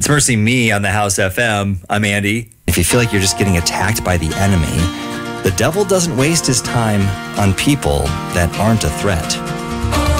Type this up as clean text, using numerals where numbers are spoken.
It's Mercy Me on the House FM. I'm Andy. If you feel like you're just getting attacked by the enemy, the devil doesn't waste his time on people that aren't a threat.